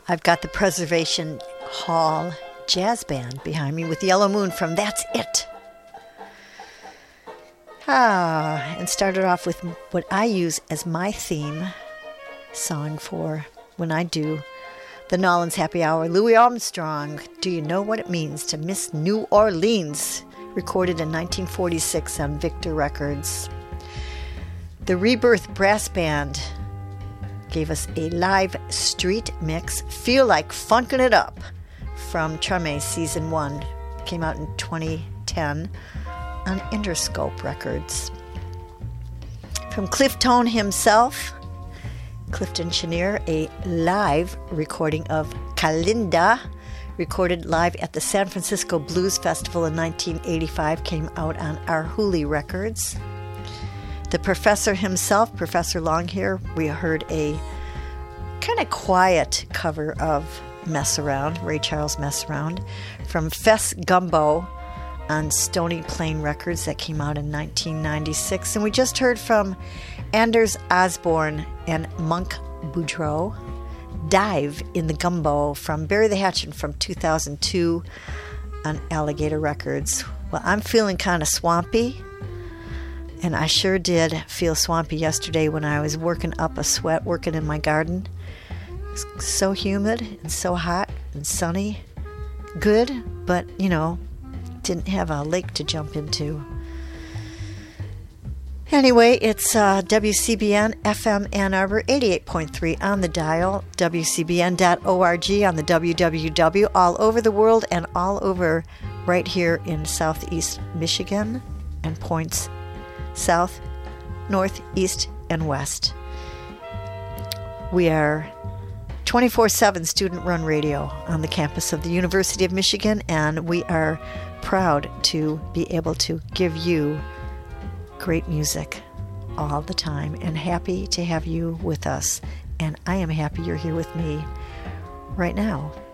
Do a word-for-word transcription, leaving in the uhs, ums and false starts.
I've got the Preservation Hall Jazz Band behind me with Yellow Moon from That's It. Ah, and started off with what I use as my theme song for when I do the Nollins Happy Hour. Louis Armstrong, Do You Know What It Means to Miss New Orleans? Recorded in nineteen forty-six on Victor Records. The Rebirth Brass Band gave us a live street mix, Feel Like Funkin' It Up, from Treme Season one. Came out in twenty ten on Interscope Records. From Cliff Tone himself, Clifton Chenier, a live recording of Kalinda, recorded live at the San Francisco Blues Festival in nineteen eighty-five, came out on Arhoolie Records. The Professor himself, Professor Longhair, we heard a kind of quiet cover of Mess Around, Ray Charles Mess Around, from Fess Gumbo on Stony Plain Records that came out in nineteen ninety-six. And we just heard from Anders Osborne and Monk Boudreau, Dive in the Gumbo from Bury the Hatchet from two thousand two on Alligator Records. Well, I'm feeling kind of swampy, and I sure did feel swampy yesterday when I was working up a sweat, working in my garden. It was so humid and so hot and sunny. Good, but, you know, didn't have a lake to jump into. Anyway, it's uh, W C B N F M Ann Arbor eighty-eight point three on the dial, W C B N dot org on the W W W, all over the world and all over right here in southeast Michigan and points south, north, east, and west. We are twenty-four seven student-run radio on the campus of the University of Michigan, and we are proud to be able to give you great music all the time, and happy to have you with us. And I am happy you're here with me right now.